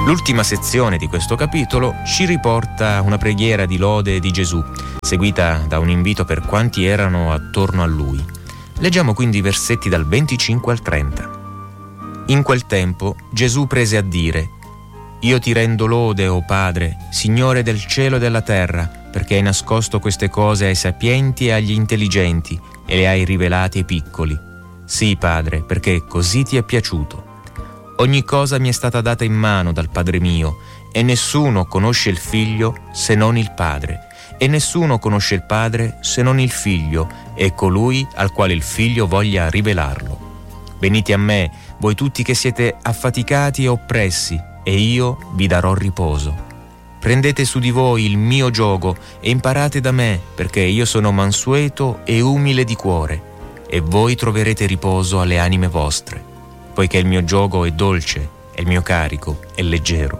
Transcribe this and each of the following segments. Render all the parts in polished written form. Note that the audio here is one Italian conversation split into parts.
L'ultima sezione di questo capitolo ci riporta una preghiera di lode di Gesù, seguita da un invito per quanti erano attorno a lui. Leggiamo quindi i versetti dal 25 al 30. In quel tempo Gesù prese a dire: «Io ti rendo lode, o Padre, Signore del cielo e della terra, perché hai nascosto queste cose ai sapienti e agli intelligenti e le hai rivelate ai piccoli. Sì, Padre, perché così ti è piaciuto. Ogni cosa mi è stata data in mano dal Padre mio, e nessuno conosce il Figlio se non il Padre, e nessuno conosce il Padre se non il Figlio e colui al quale il Figlio voglia rivelarlo. Venite a me, voi tutti che siete affaticati e oppressi, e io vi darò riposo. Prendete su di voi il mio giogo e imparate da me, perché io sono mansueto e umile di cuore, e voi troverete riposo alle anime vostre, poiché il mio giogo è dolce e il mio carico è leggero».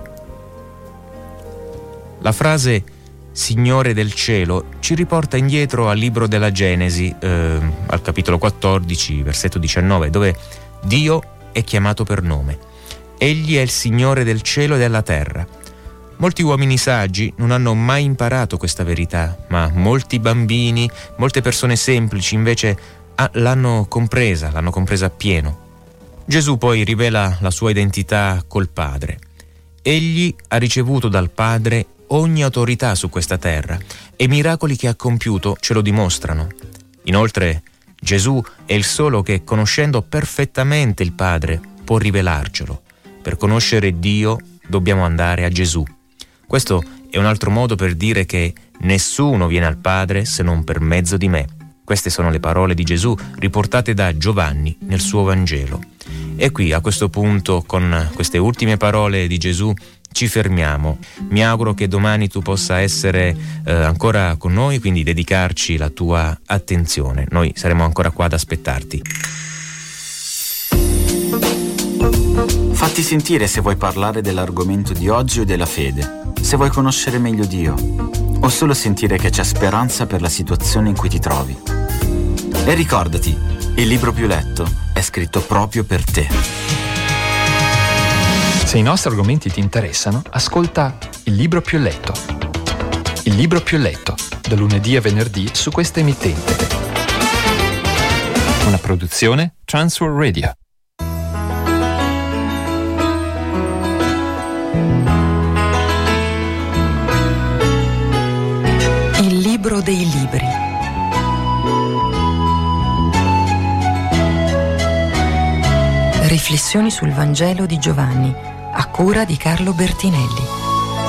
La frase Signore del cielo ci riporta indietro al libro della Genesi, al capitolo 14, versetto 19, dove Dio è chiamato per nome. Egli è il Signore del cielo e della terra. Molti uomini saggi non hanno mai imparato questa verità, ma molti bambini, molte persone semplici invece l'hanno compresa appieno. Gesù poi rivela la sua identità col Padre. Egli ha ricevuto dal Padre ogni autorità su questa terra e i miracoli che ha compiuto ce lo dimostrano. Inoltre, Gesù è il solo che, conoscendo perfettamente il Padre, può rivelarcelo. Per conoscere Dio dobbiamo andare a Gesù. Questo è un altro modo per dire che nessuno viene al Padre se non per mezzo di me. Queste sono le parole di Gesù riportate da Giovanni nel suo Vangelo. E qui, a questo punto, con queste ultime parole di Gesù, ci fermiamo. Mi auguro che domani tu possa essere ancora con noi, quindi dedicarci la tua attenzione. Noi saremo ancora qua ad aspettarti. Fatti sentire se vuoi parlare dell'argomento di oggi o della fede, se vuoi conoscere meglio Dio, o solo sentire che c'è speranza per la situazione in cui ti trovi. E ricordati, il libro più letto è scritto proprio per te. Se i nostri argomenti ti interessano, ascolta Il libro più letto. Il libro più letto, da lunedì a venerdì su questa emittente. Una produzione Transworld Radio. Il libro dei libri. Riflessioni sul Vangelo di Giovanni, a cura di Carlo Bertinelli.